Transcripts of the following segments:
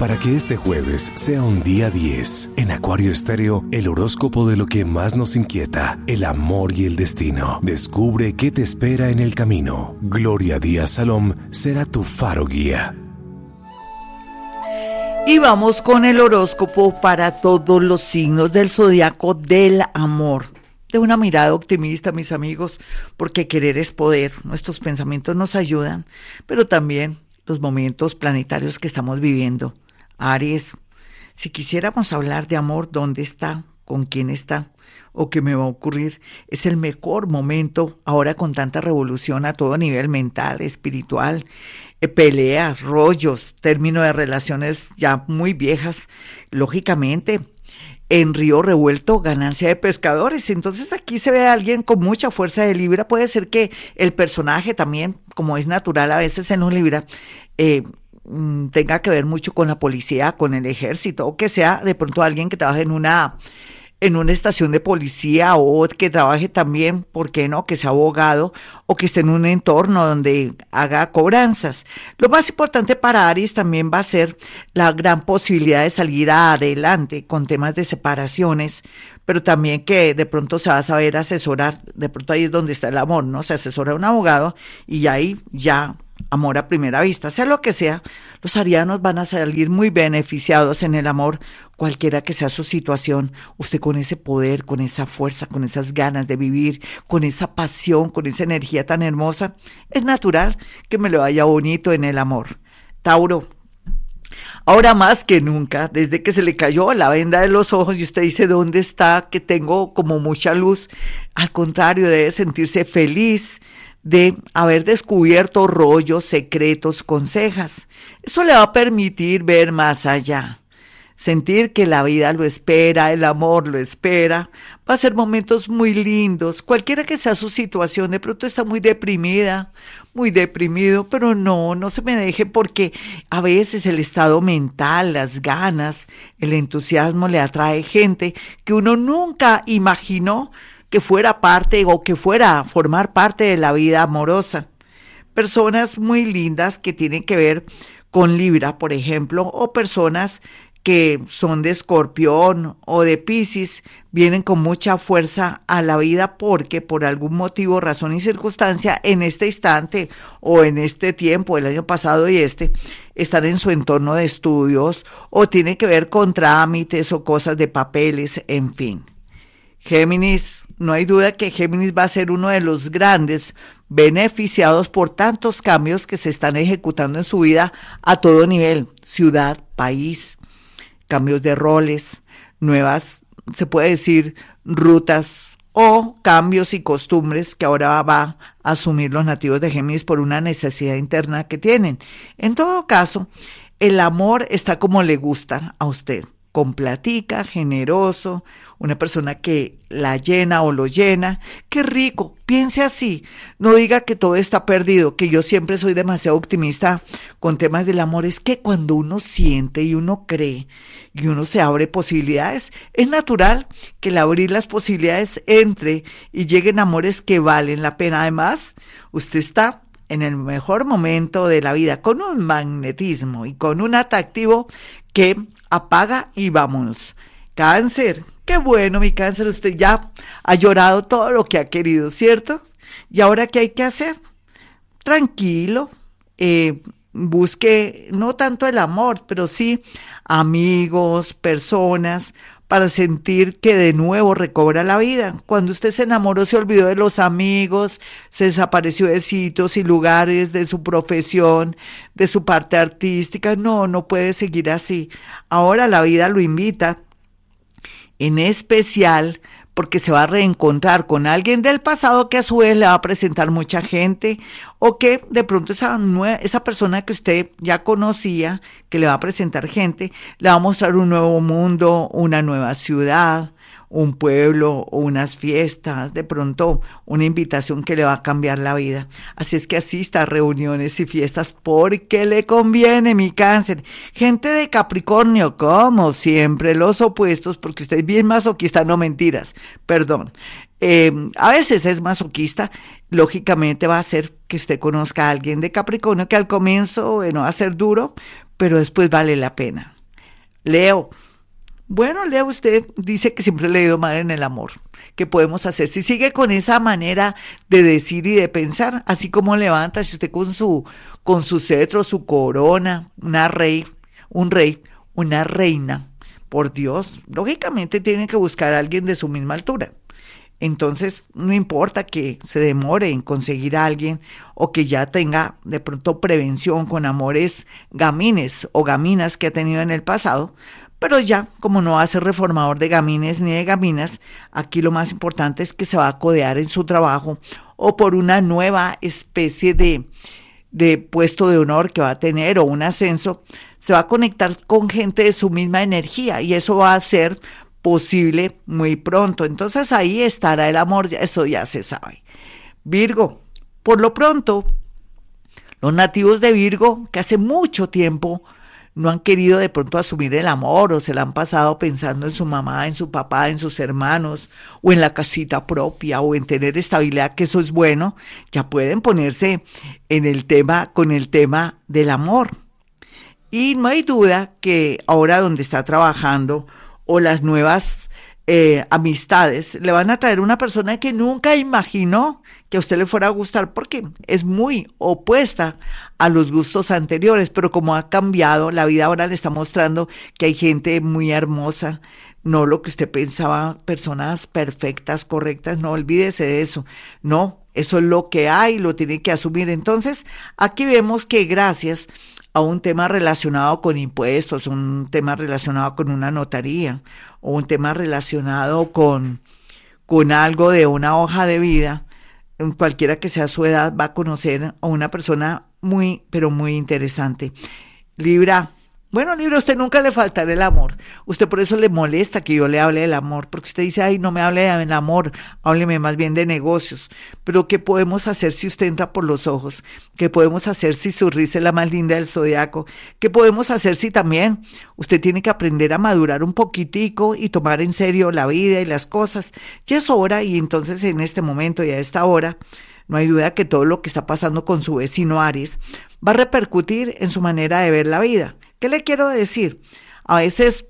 para que este jueves sea un día 10. En Acuario Estéreo, el horóscopo de lo que más nos inquieta, el amor y el destino. Descubre qué te espera en el camino. Gloria Díaz Salom será tu faro guía. Y vamos con el horóscopo para todos los signos del zodiaco del amor. De una mirada optimista, mis amigos, porque querer es poder. Nuestros pensamientos nos ayudan, pero también los momentos planetarios que estamos viviendo. Aries, si quisiéramos hablar de amor, ¿dónde está? ¿Con quién está? ¿O qué me va a ocurrir? Es el mejor momento ahora con tanta revolución a todo nivel mental, espiritual, peleas, rollos, término de relaciones ya muy viejas, lógicamente. En río revuelto, ganancia de pescadores. Entonces aquí se ve a alguien con mucha fuerza de Libra. Puede ser que el personaje también, como es natural a veces en un Libra, tenga que ver mucho con la policía, con el ejército, o que sea de pronto alguien que trabaje en una estación de policía, o que trabaje también, ¿por qué no?, que sea abogado, o que esté en un entorno donde haga cobranzas. Lo más importante para Aries también va a ser la gran posibilidad de salir adelante con temas de separaciones, pero también que de pronto se va a saber asesorar. De pronto ahí es donde está el amor, ¿no? Se asesora a un abogado y ahí ya amor a primera vista. Sea lo que sea, los arianos van a salir muy beneficiados en el amor, cualquiera que sea su situación. Usted con ese poder, con esa fuerza, con esas ganas de vivir, con esa pasión, con esa energía tan hermosa, es natural que me lo vaya bonito en el amor. Tauro, ahora más que nunca, desde que se le cayó la venda de los ojos y usted dice, ¿dónde está? Que tengo como mucha luz. Al contrario, debe sentirse feliz de haber descubierto rollos, secretos con cejas. Eso le va a permitir ver más allá, sentir que la vida lo espera, el amor lo espera. Va a ser momentos muy lindos, cualquiera que sea su situación. De pronto está muy deprimida, muy deprimido, pero no se me deje, porque a veces el estado mental, las ganas, el entusiasmo le atrae gente que uno nunca imaginó que fuera parte o que fuera a formar parte de la vida amorosa. Personas muy lindas que tienen que ver con Libra, por ejemplo, o personas que son de Escorpión o de Piscis, vienen con mucha fuerza a la vida porque por algún motivo, razón y circunstancia, en este instante o en este tiempo, el año pasado y están en su entorno de estudios, o tiene que ver con trámites o cosas de papeles, en fin. Géminis, no hay duda que Géminis va a ser uno de los grandes beneficiados por tantos cambios que se están ejecutando en su vida a todo nivel, ciudad, país, cambios de roles, nuevas, se puede decir, rutas o cambios y costumbres que ahora va a asumir los nativos de Géminis por una necesidad interna que tienen. En todo caso, el amor está como le gusta a usted, con platica, generoso, una persona que la llena o lo llena. ¡Qué rico! Piense así, no diga que todo está perdido, que yo siempre soy demasiado optimista con temas del amor. Es que cuando uno siente y uno cree y uno se abre posibilidades, es natural que al abrir las posibilidades entre y lleguen amores que valen la pena. Además, usted está en el mejor momento de la vida, con un magnetismo y con un atractivo que apaga y vámonos. Cáncer, qué bueno, mi Cáncer, usted ya ha llorado todo lo que ha querido, ¿cierto? ¿Y ahora qué hay que hacer? Tranquilo, busque no tanto el amor, pero sí amigos, personas, para sentir que de nuevo recobra la vida. Cuando usted se enamoró, se olvidó de los amigos, se desapareció de sitios y lugares, de su profesión, de su parte artística. No puede seguir así. Ahora la vida lo invita, en especial porque se va a reencontrar con alguien del pasado que a su vez le va a presentar mucha gente, o que de pronto esa persona que usted ya conocía, que le va a presentar gente, le va a mostrar un nuevo mundo, una nueva ciudad, un pueblo o unas fiestas, de pronto una invitación que le va a cambiar la vida. Así es que asista a reuniones y fiestas porque le conviene, mi Cáncer. Gente de Capricornio, como siempre, los opuestos, porque usted es bien masoquista, no mentiras, perdón. A veces es masoquista, lógicamente va a hacer que usted conozca a alguien de Capricornio que al comienzo, bueno, va a ser duro, pero después vale la pena. Leo. Bueno, Leo, usted dice que siempre le ha ido mal en el amor. ¿Qué podemos hacer? Si sigue con esa manera de decir y de pensar, así como levanta, si usted con su cetro, su corona, un rey, una reina, por Dios, lógicamente tiene que buscar a alguien de su misma altura. Entonces, no importa que se demore en conseguir a alguien o que ya tenga de pronto prevención con amores gamines o gaminas que ha tenido en el pasado, pero ya, como no va a ser reformador de gamines ni de gaminas, aquí lo más importante es que se va a codear en su trabajo o por una nueva especie de puesto de honor que va a tener o un ascenso, se va a conectar con gente de su misma energía y eso va a ser posible muy pronto. Entonces ahí estará el amor, eso ya se sabe. Virgo, por lo pronto, los nativos de Virgo, que hace mucho tiempo no han querido de pronto asumir el amor o se la han pasado pensando en su mamá, en su papá, en sus hermanos o en la casita propia o en tener estabilidad, que eso es bueno, ya pueden ponerse en el tema, con el tema del amor. Y no hay duda que ahora donde está trabajando o las nuevas amistades le van a traer una persona que nunca imaginó que a usted le fuera a gustar porque es muy opuesta a los gustos anteriores, pero como ha cambiado, la vida ahora le está mostrando que hay gente muy hermosa, no lo que usted pensaba, personas perfectas, correctas, no olvídese de eso, no, eso es lo que hay, lo tiene que asumir. Entonces, aquí vemos que gracias a un tema relacionado con impuestos, un tema relacionado con una notaría, o un tema relacionado con algo de una hoja de vida, cualquiera que sea su edad, va a conocer a una persona muy, pero muy interesante. Libra. Bueno, Libra, a usted nunca le faltará el amor. Usted por eso le molesta que yo le hable del amor, porque usted dice, ay, no me hable del amor, hábleme más bien de negocios. Pero ¿qué podemos hacer si usted entra por los ojos? ¿Qué podemos hacer si su risa es la más linda del zodiaco? ¿Qué podemos hacer si también usted tiene que aprender a madurar un poquitico y tomar en serio la vida y las cosas? Ya es hora, y entonces en este momento y a esta hora, no hay duda que todo lo que está pasando con su vecino Aries va a repercutir en su manera de ver la vida. ¿Qué le quiero decir? A veces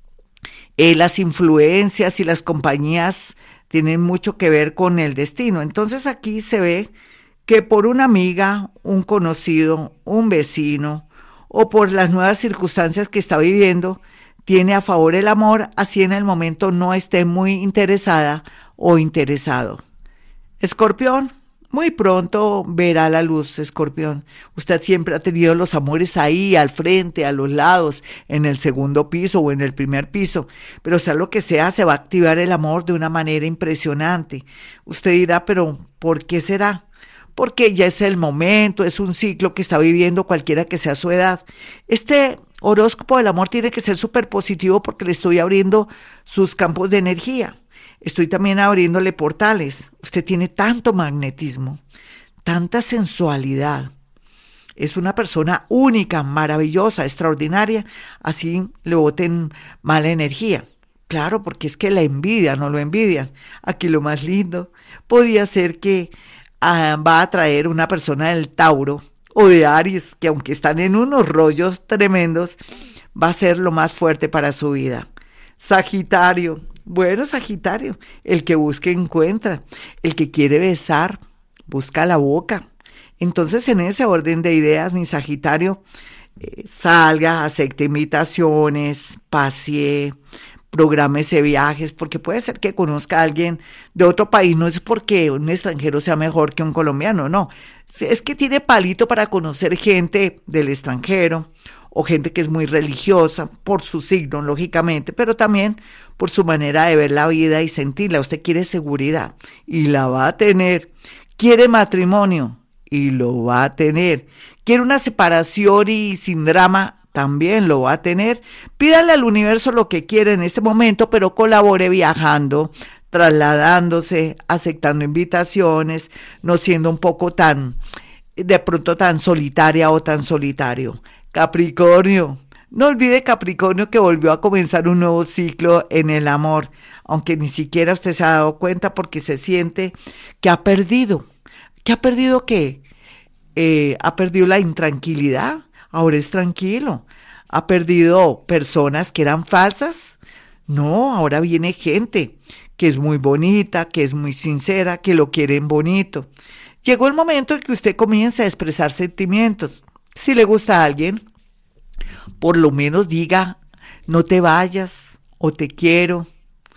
las influencias y las compañías tienen mucho que ver con el destino. Entonces aquí se ve que por una amiga, un conocido, un vecino o por las nuevas circunstancias que está viviendo, tiene a favor el amor, así en el momento no esté muy interesada o interesado. Escorpión. Muy pronto verá la luz, Escorpión. Usted siempre ha tenido los amores ahí, al frente, a los lados, en el segundo piso o en el primer piso. Pero sea lo que sea, se va a activar el amor de una manera impresionante. Usted dirá, pero ¿por qué será? Porque ya es el momento, es un ciclo que está viviendo cualquiera que sea su edad. Este horóscopo del amor tiene que ser súper positivo porque le estoy abriendo sus campos de energía. Estoy también abriéndole portales. Usted tiene tanto magnetismo, tanta sensualidad. Es una persona única, maravillosa, extraordinaria. Así le boten mala energía. Claro, porque es que la envidia, no lo envidian. Aquí lo más lindo podría ser que va a traer una persona del Tauro o de Aries, que aunque están en unos rollos tremendos, va a ser lo más fuerte para su vida. Sagitario. Bueno, Sagitario, el que busca encuentra, el que quiere besar, busca la boca. Entonces, en ese orden de ideas, mi Sagitario, salga, acepte invitaciones, pasee, prográmese viajes, porque puede ser que conozca a alguien de otro país, no es porque un extranjero sea mejor que un colombiano, no, es que tiene palito para conocer gente del extranjero, o gente que es muy religiosa, por su signo, lógicamente, pero también por su manera de ver la vida y sentirla. Usted quiere seguridad y la va a tener. Quiere matrimonio y lo va a tener. Quiere una separación y sin drama, también lo va a tener. Pídale al universo lo que quiere en este momento, pero colabore viajando, trasladándose, aceptando invitaciones, no siendo un poco de pronto tan solitaria o tan solitario. Capricornio, no olvide Capricornio que volvió a comenzar un nuevo ciclo en el amor, aunque ni siquiera usted se ha dado cuenta porque se siente que ha perdido. ¿Qué ha perdido qué? Ha perdido la intranquilidad, ahora es tranquilo. ¿Ha perdido personas que eran falsas? No, ahora viene gente que es muy bonita, que es muy sincera, que lo quieren bonito. Llegó el momento en que usted comienza a expresar sentimientos. Si le gusta a alguien, por lo menos diga, no te vayas, o te quiero,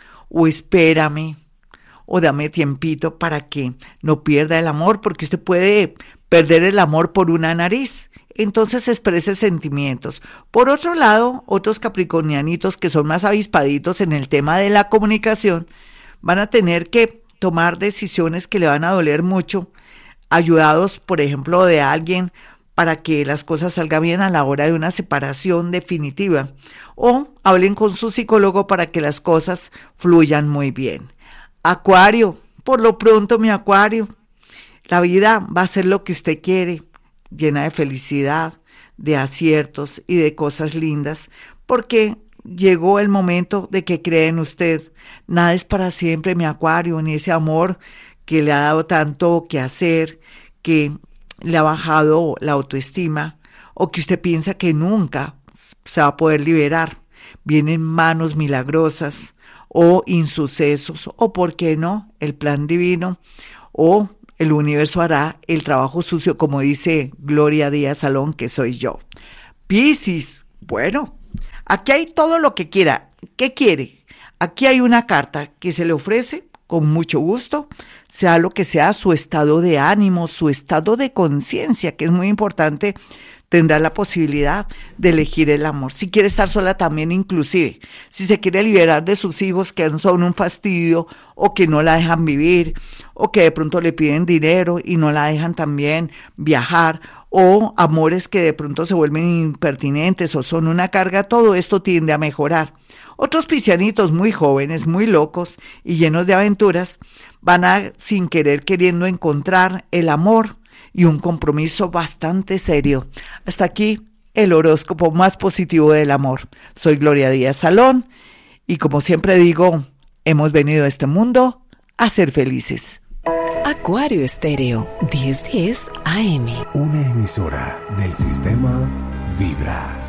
o espérame, o dame tiempito para que no pierda el amor, porque usted puede perder el amor por una nariz. Entonces exprese sentimientos. Por otro lado, otros capricornianitos que son más avispaditos en el tema de la comunicación van a tener que tomar decisiones que le van a doler mucho, ayudados, por ejemplo, de alguien para que las cosas salgan bien a la hora de una separación definitiva. O hablen con su psicólogo para que las cosas fluyan muy bien. Acuario, por lo pronto mi Acuario, la vida va a ser lo que usted quiere, llena de felicidad, de aciertos y de cosas lindas, porque llegó el momento de que cree en usted. Nada es para siempre, mi Acuario, ni ese amor que le ha dado tanto que hacer, que le ha bajado la autoestima, o que usted piensa que nunca se va a poder liberar. Vienen manos milagrosas, o insucesos, o por qué no, el plan divino, o el universo hará el trabajo sucio, como dice Gloria Díaz Salón, que soy yo. Piscis, bueno, aquí hay todo lo que quiera. ¿Qué quiere? Aquí hay una carta que se le ofrece con mucho gusto, sea lo que sea su estado de ánimo, su estado de conciencia, que es muy importante. Tendrá la posibilidad de elegir el amor. Si quiere estar sola también, inclusive. Si se quiere liberar de sus hijos que son un fastidio o que no la dejan vivir o que de pronto le piden dinero y no la dejan también viajar, o amores que de pronto se vuelven impertinentes o son una carga, todo esto tiende a mejorar. Otros piscianitos muy jóvenes, muy locos y llenos de aventuras van a, sin querer queriendo, encontrar el amor y un compromiso bastante serio. Hasta aquí el horóscopo más positivo del amor. Soy Gloria Díaz Salón y, como siempre digo, hemos venido a este mundo a ser felices. Acuario Estéreo, 1010 AM. Una emisora del sistema Vibra.